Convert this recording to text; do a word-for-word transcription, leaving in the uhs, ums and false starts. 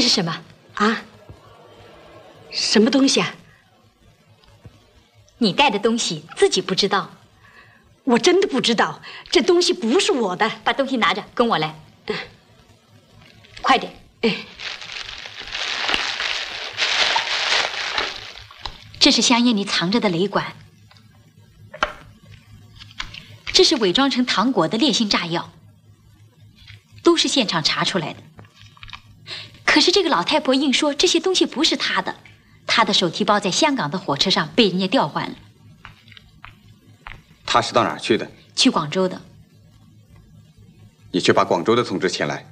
是什么啊？什么东西啊？ 你带的东西自己不知道？ 我真的不知道，这东西不是我的。 把东西拿着，跟我来。嗯，快点。哎，这是香烟里藏着的雷管，这是伪装成糖果的烈性炸药，都是现场查出来的。可是这个老太婆硬说这些东西不是她的，她的手提包在香港的火车上被人家调换了。 她是到哪儿去的？ 去广州的。 你去把广州的通知签来。